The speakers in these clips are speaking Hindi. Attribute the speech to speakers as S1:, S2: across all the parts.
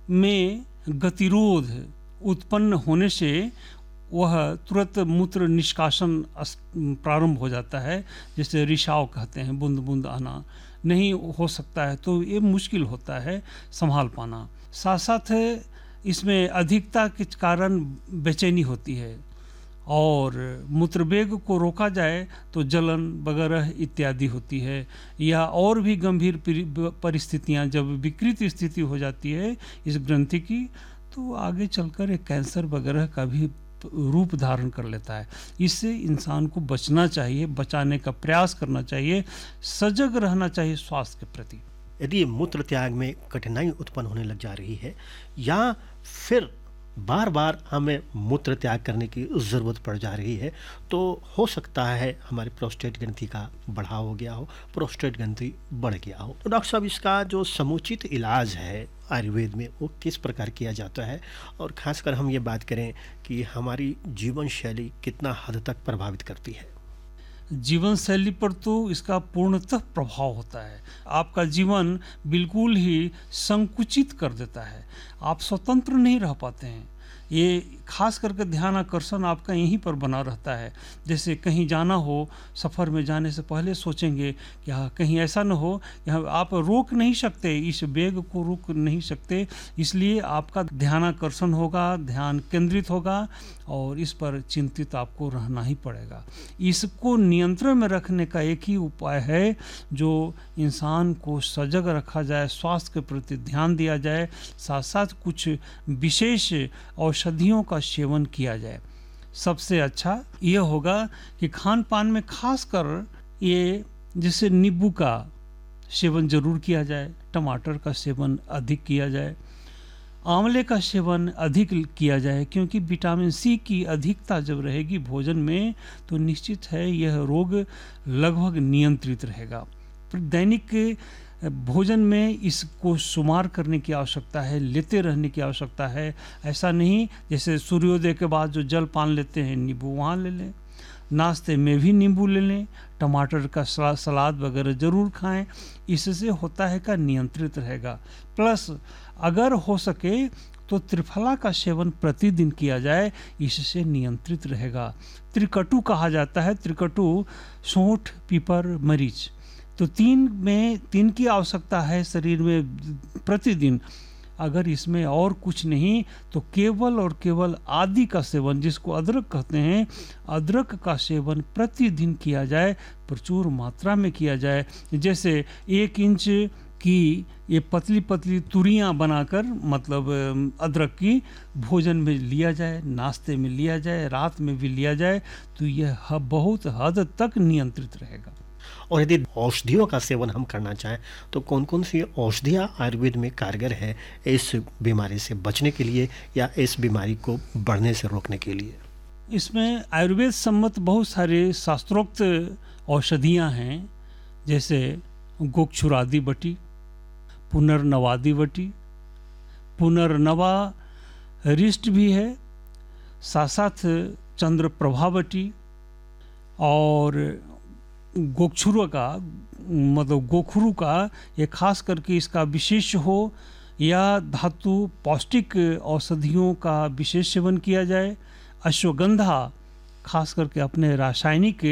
S1: में गतिरोध उत्पन्न होने से वह तुरंत मूत्र निष्कासन प्रारंभ हो जाता है, जैसे रिसाव कहते हैं, बूंद बूंद आना नहीं हो सकता है, तो ये मुश्किल होता है संभाल पाना। साथ साथ इसमें अधिकता के कारण बेचैनी होती है, और मूत्रवेग को रोका जाए तो जलन वगैरह इत्यादि होती है, या और भी गंभीर परिस्थितियां जब विकृत स्थिति हो जाती है इस ग्रंथि की, तो आगे चलकर एक कैंसर वगैरह का भी रूप धारण कर लेता है। इससे इंसान को बचना चाहिए, बचाने का प्रयास करना चाहिए, सजग रहना चाहिए स्वास्थ्य के प्रति।
S2: यदि मूत्र त्याग में कठिनाई उत्पन्न होने लग जा रही है, या फिर बार बार हमें मूत्र त्याग करने की ज़रूरत पड़ जा रही है, तो हो सकता है हमारी प्रोस्टेट ग्रंथि का बढ़ाव हो गया हो, प्रोस्टेट ग्रंथि बढ़ गया हो। तो डॉक्टर साहब, इसका जो समुचित इलाज है आयुर्वेद में वो किस प्रकार किया जाता है, और ख़ासकर हम ये बात करें कि हमारी जीवन शैली कितना हद तक प्रभावित करती है?
S1: जीवन शैली पर तो इसका पूर्णतः प्रभाव होता है। आपका जीवन बिल्कुल ही संकुचित कर देता है, आप स्वतंत्र नहीं रह पाते हैं। ये खास करके ध्यान आकर्षण आपका यहीं पर बना रहता है। जैसे कहीं जाना हो, सफ़र में जाने से पहले सोचेंगे कि हाँ कहीं ऐसा न हो, यहाँ आप रोक नहीं सकते, इस वेग को रोक नहीं सकते, इसलिए आपका ध्यान आकर्षण होगा, ध्यान केंद्रित होगा, और इस पर चिंतित आपको रहना ही पड़ेगा। इसको नियंत्रण में रखने का एक ही उपाय है, जो इंसान को सजग रखा जाए, स्वास्थ्य के प्रति ध्यान दिया जाए, साथ साथ कुछ विशेष औषधियों का सेवन किया जाए। सबसे अच्छा यह होगा कि खान पान में खासकर ये जैसे नींबू का सेवन जरूर किया जाए, टमाटर का सेवन अधिक किया जाए, आंवले का सेवन अधिक किया जाए, क्योंकि विटामिन सी की अधिकता जब रहेगी भोजन में तो निश्चित है यह रोग लगभग नियंत्रित रहेगा। दैनिक भोजन में इसको शुमार करने की आवश्यकता है, लेते रहने की आवश्यकता है। ऐसा नहीं जैसे सूर्योदय के बाद जो जल पान लेते हैं नींबू वहाँ ले लें, नाश्ते में भी नींबू ले लें, टमाटर का सलाद वगैरह ज़रूर खाएं। इससे होता है का नियंत्रित रहेगा। प्लस अगर हो सके तो त्रिफला का सेवन प्रतिदिन किया जाए, इससे नियंत्रित रहेगा। त्रिकटु कहा जाता है, त्रिकटु सौंठ, पीपर, मरीच, तो तीन की आवश्यकता है शरीर में प्रतिदिन। अगर इसमें और कुछ नहीं तो केवल और केवल आदि का सेवन, जिसको अदरक कहते हैं, अदरक का सेवन प्रतिदिन किया जाए, प्रचुर मात्रा में किया जाए। जैसे 1 इंच की ये पतली पतली तुरियां बनाकर, मतलब अदरक की, भोजन में लिया जाए, नाश्ते में लिया जाए, रात में भी लिया जाए, तो यह बहुत हद तक नियंत्रित रहेगा।
S2: और यदि औषधियों का सेवन हम करना चाहें तो कौन कौन सी औषधियाँ आयुर्वेद में कारगर है इस बीमारी से बचने के लिए या इस बीमारी को बढ़ने से रोकने के लिए?
S1: इसमें आयुर्वेद सम्मत बहुत सारे शास्त्रोक्त औषधियाँ हैं, जैसे गोक्षुरादि बटी, पुनर्नवादि बटी, पुनर्नवा रिष्ट भी है, साथ साथ चंद्रप्रभा बटी, और गोक्षुरु का मतलब गोखरू का ये खास करके इसका विशेष हो, या धातु पौष्टिक औषधियों का विशेष सेवन किया जाए। अश्वगंधा खास करके अपने रासायनिक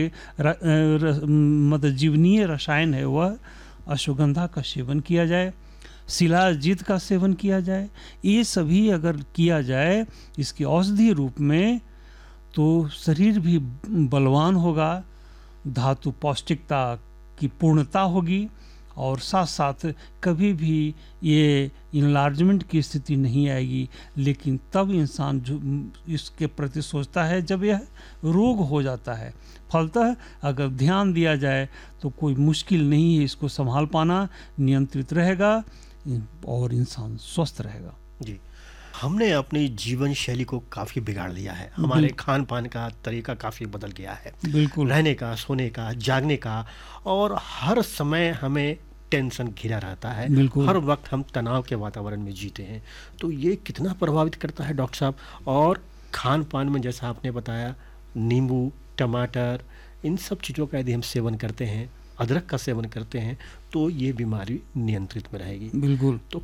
S1: मतलब जीवनीय रसायन है वह, अश्वगंधा का सेवन किया जाए। शिलाजीत का सेवन किया जाए। ये सभी अगर किया जाए इसके औषधि रूप में तो शरीर भी बलवान होगा, धातु पौष्टिकता की पूर्णता होगी, और साथ साथ कभी भी ये इनलार्जमेंट की स्थिति नहीं आएगी। लेकिन तब इंसान जो इसके प्रति सोचता है जब यह रोग हो जाता है। फलतः अगर ध्यान दिया जाए तो कोई मुश्किल नहीं है इसको संभाल पाना, नियंत्रित रहेगा और इंसान स्वस्थ रहेगा।
S2: जी, हमने अपनी जीवन शैली को काफ़ी बिगाड़ लिया है, हमारे खान पान का तरीका काफ़ी बदल गया है,
S1: बिल्कुल,
S2: रहने का, सोने का, जागने का, और हर समय हमें टेंशन घिरा रहता है, हर वक्त हम तनाव के वातावरण में जीते हैं। तो ये कितना प्रभावित करता है डॉक्टर साहब? और खान पान में जैसा आपने बताया, नींबू, टमाटर, इन सब चीज़ों का यदि हम सेवन करते हैं, अदरक का सेवन करते हैं, तो ये बीमारी नियंत्रित में रहेगी।
S1: बिल्कुल।
S2: तो